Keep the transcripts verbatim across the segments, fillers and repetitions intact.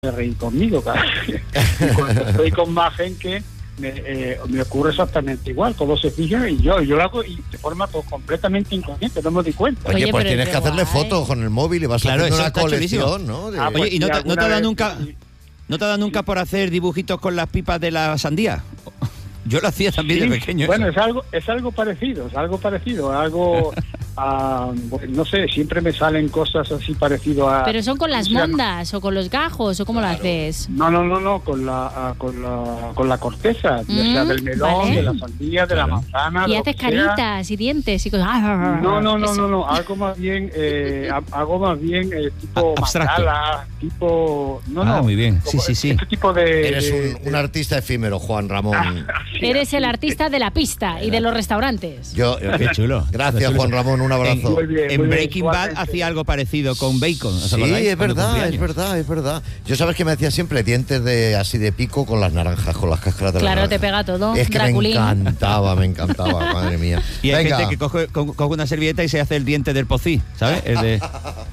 reír conmigo, claro. Y cuando estoy con más gente me, eh, me ocurre exactamente igual, todos se fijan y yo yo lo hago y de forma todo completamente inconsciente, no me di cuenta. Oye, Oye pues pero tienes que hacerle guay. fotos con el móvil y vas Claro, haciendo eso una está colección, chulísimo. ¿no? De- Ah, pues Oye, ¿y no sí, te, no alguna te ha dado vez- nunca, no te ha dado nunca por hacer dibujitos con las pipas de la sandía? Yo lo hacía también Sí, de pequeño. bueno, eso. es algo es algo parecido, es algo parecido, algo ah, bueno, no sé, siempre me salen cosas así parecido a. ¿Pero son con las ¿cómo se llama? mondas o con los gajos o cómo lo haces? No, no, no, no, con la ah, con la con la corteza, ya sea Mm, del melón, vale. de la sandía, de la manzana. Y de lo haces que sea. caritas y dientes y cosas. No, no, no, Eso. no, no, algo más bien, eh, ha- hago más bien eh, tipo A- abstracto. mandala, tipo, no, Ah, no, muy bien. Sí, como sí, sí. Este tipo de. Eres de- un, un artista efímero, Juan Ramón. Sí, Eres así. el artista de la pista y de los restaurantes. Yo, Qué chulo. Gracias, Qué chulo. Juan Ramón, un abrazo. Muy bien, muy En bien, Breaking Bad igualmente. hacía algo parecido con bacon. ¿os Sí, acordáis? es Cuando verdad, cumplía es años. verdad, es verdad. Yo sabes que me hacía siempre dientes de así de pico con las naranjas, con las cáscaras de las Claro, te naranjas. pega todo. Es que Draculín. me encantaba, me encantaba, madre mía. Y hay Venga. gente que coge, co- coge una servilleta y se hace el diente del pocí, ¿sabes? El de...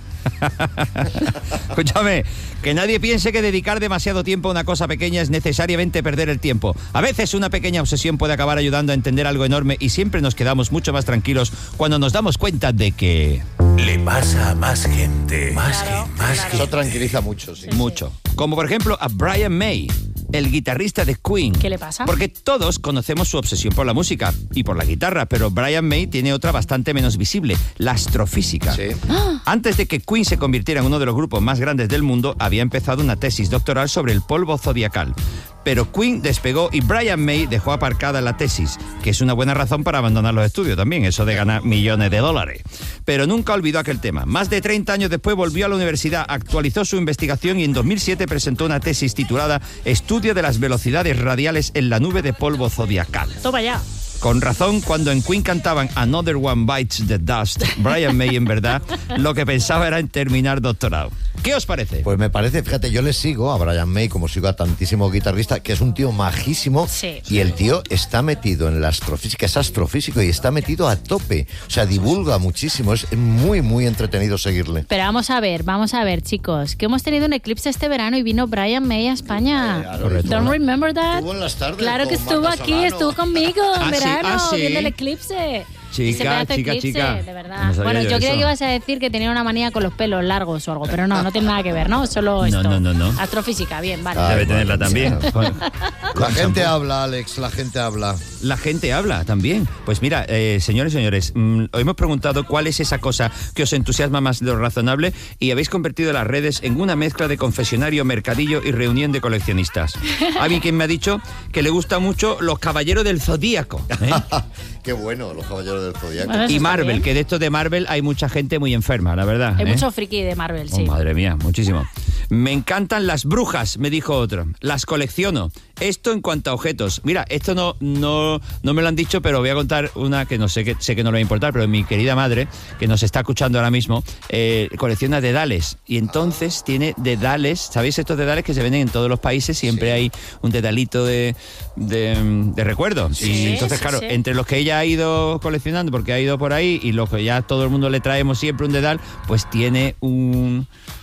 Escúchame, que nadie piense que dedicar demasiado tiempo a una cosa pequeña es necesariamente perder el tiempo. A veces una pequeña obsesión puede acabar ayudando a entender algo enorme y siempre nos quedamos mucho más tranquilos cuando nos damos cuenta de que... Le pasa a más gente. Más gente. Más gente. Eso tranquiliza mucho, sí. Mucho. Como por ejemplo a Brian May, el guitarrista de Queen. ¿Qué le pasa? Porque todos conocemos su obsesión por la música y por la guitarra, pero Brian May tiene otra bastante menos visible, la astrofísica. Sí. Antes de que Queen se convirtiera en uno de los grupos más grandes del mundo, había empezado una tesis doctoral sobre el polvo zodiacal. Pero Queen despegó y Brian May dejó aparcada la tesis, que es una buena razón para abandonar los estudios también, eso de ganar millones de dólares. Pero nunca olvidó aquel tema. Más de treinta años después volvió a la universidad, actualizó su investigación y en dos mil siete presentó una tesis titulada Estudio de las velocidades radiales en la nube de polvo zodiacal. Toma ya. Con razón, cuando en Queen cantaban Another One Bites the Dust, Brian May, en verdad, lo que pensaba era en terminar doctorado. ¿Qué os parece? Pues me parece, fíjate, yo le sigo a Brian May, como sigo a tantísimos guitarristas, que es un tío majísimo. Sí. Y el tío está metido en la astrofísica, es astrofísico y está metido a tope. O sea, divulga muchísimo, es muy, muy entretenido seguirle. Pero vamos a ver, vamos a ver, chicos, que hemos tenido un eclipse este verano y vino Brian May a España. Claro, Correcto. Don't remember that? Estuvo en las tardes Claro que con estuvo Marta aquí, Solano. estuvo conmigo en Ah, sí, verano, ah, sí. viendo el eclipse. Chica, Ese pedazo de chica, eclipse, chica. de No verdad. sabía Bueno, yo yo creía eso. que ibas a decir que tenía una manía con los pelos largos o algo, pero no, no tiene nada que ver, ¿no? Solo No, esto. no, no, no. Astrofísica, bien, vale. Ay, Debe tenerla madre también. mía. Con- La con gente shampoo. habla, Alex, la gente habla. La gente habla también. Pues mira, eh, señores y señores, mm, os hemos preguntado cuál es esa cosa que os entusiasma más de lo razonable y habéis convertido las redes en una mezcla de confesionario, mercadillo y reunión de coleccionistas. Hay quien me ha dicho que le gusta mucho los Caballeros del Zodíaco, ¿eh? Qué bueno, los caballeros del Zodiaco. Bueno, eso Y está Marvel, bien. que de estos de Marvel hay mucha gente muy enferma, la verdad. Hay ¿eh? mucho friki de Marvel, Oh, sí. madre mía, muchísimo. Me encantan las brujas, me dijo otro. Las colecciono. Esto en cuanto a objetos. Mira, esto no, no, no me lo han dicho, pero voy a contar una que no sé que sé que no le va a importar, pero mi querida madre, que nos está escuchando ahora mismo, eh, colecciona dedales. Y entonces tiene dedales, ¿sabéis estos dedales que se venden en todos los países? Siempre Sí. hay un dedalito de, de, de recuerdo. Sí, y entonces, sí, claro, sí. entre los que ella ha ido coleccionando, porque ha ido por ahí, y los que ya todo el mundo le traemos siempre un dedal, pues tiene un...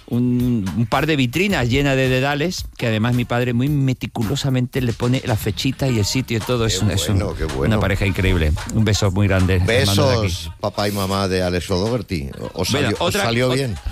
Un, un par de vitrinas llenas de dedales que además mi padre muy meticulosamente le pone la fechita y el sitio y todo. Es, Qué un- es un- bueno, qué bueno. una pareja increíble. Un beso muy grande. les mando de aquí. Besos, papá y mamá de Alex O'Doherty. Os Venga, salió, os otra- salió ot- bien.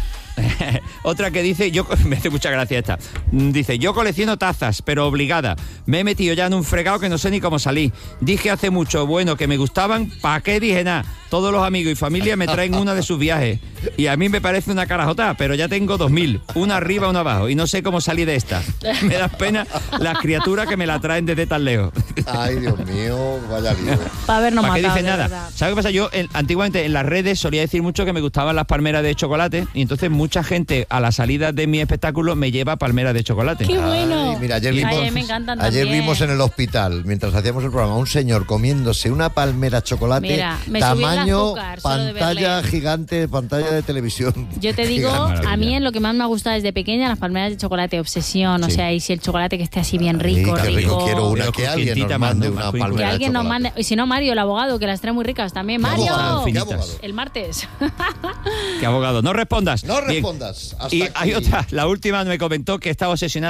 Otra que dice, yo me hace mucha gracia esta. Mm, Dice, yo colecciono tazas, pero obligada. Me he metido ya en un fregado que no sé ni cómo salí. Dije hace mucho, bueno, que me gustaban, ¿para qué dije nada? Todos los amigos y familia me traen una de sus viajes. Y a mí me parece una carajota, pero ya tengo dos mil. Una arriba, una abajo. Y no sé cómo salí de esta. Me da pena las criaturas que me la traen desde tan lejos. Ay, Dios mío, vaya lío. Para habernos ¿Para qué matado, dices de nada? verdad. ¿Sabes qué pasa? Yo en- antiguamente en las redes solía decir mucho que me gustaban las palmeras de chocolate y entonces mucha gente a la salida de mi espectáculo me lleva palmeras de chocolate. ¡Qué bueno! Ay, mira, ayer Ay, vimos, a mí me encantan ayer también. vimos en el hospital, mientras hacíamos el programa, un señor comiéndose una palmera chocolate, Mira, me subió el tamaño, azúcar solo de pantalla verle. gigante, pantalla de televisión. Yo te digo, Gigante. a mí en lo que más me ha gustado desde pequeña, las palmeras de chocolate, obsesión, o Sí. sea, y si el chocolate que esté así bien rico, Ay, qué rico, quiero una, Pero que alguien crujientita nos más, mande ¿no? una Más palmera que de alguien nos chocolate. mande, y si no, Mario, el abogado, que las trae muy ricas también. ¿Qué ¡Mario! abogado? ¿Qué Finitas. abogado? El martes. ¿Qué abogado? No respondas. No Bien. respondas. Hasta Y aquí. hay otra, la última me comentó que estaba obsesionada